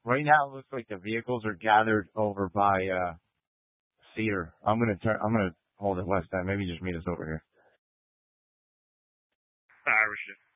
Right now, it looks like the vehicles are gathered over by Cedar. I'm gonna hold it west end. Maybe just meet us over here. Irish.